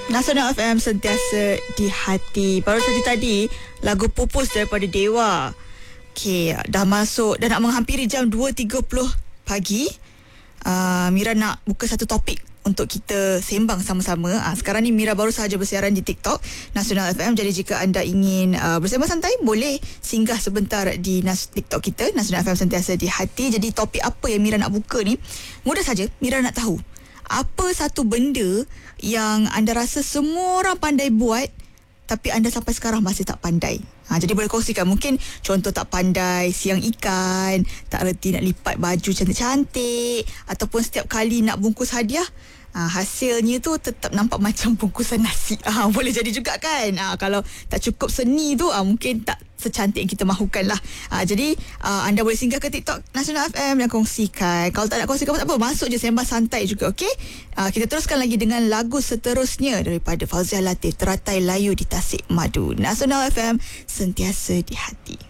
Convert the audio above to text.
Nasional FM sentiasa di hati. Baru saja tadi lagu Pupus daripada Dewa. Okey, dah masuk, dah nak menghampiri jam 2.30 pagi. Mira nak buka satu topik untuk kita sembang sama-sama. Sekarang ni Mira baru sahaja bersiaran di TikTok Nasional FM. Jadi jika anda ingin bersembang santai, boleh singgah sebentar di TikTok kita, Nasional FM sentiasa di hati. Jadi topik apa yang Mira nak buka ni? Mudah saja, Mira nak tahu apa satu benda yang anda rasa semua orang pandai buat tapi anda sampai sekarang masih tak pandai. Jadi boleh kongsikan. Mungkin contoh tak pandai siang ikan, tak reti nak lipat baju cantik-cantik, ataupun setiap kali nak bungkus hadiah, hasilnya tu tetap nampak macam bungkusan nasi. Boleh jadi juga kan. Kalau tak cukup seni tu, mungkin tak secantik yang kita mahukan lah. Jadi anda boleh singgah ke TikTok Nasional FM dan kongsikan. Kalau tak nak kongsikan pun tak apa, masuk je sembang santai juga, okey? Kita teruskan lagi dengan lagu seterusnya daripada Fauziah Latif, Teratai Layu di Tasik Madu. Nasional FM sentiasa di hati.